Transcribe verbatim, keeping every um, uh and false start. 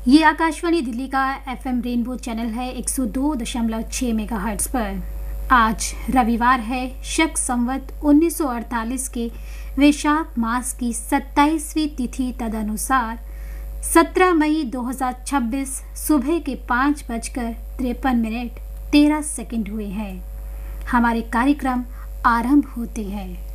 ये आकाशवाणी दिल्ली का FM rainbow channel है एक सौ दो दशमलव छह मेगाहर्ट्ज पर। आज रविवार है, शक संवत उन्नीस सौ अड़तालीस के वैशाख मास की सत्ताईसवीं तिथि तदनुसार सत्रह मई दो हज़ार छब्बीस सुबह के पाँच बजकर तिरपन मिनट तेरह सेकंड हुए हैं। हमारे कार्यक्रम आरंभ होते हैं।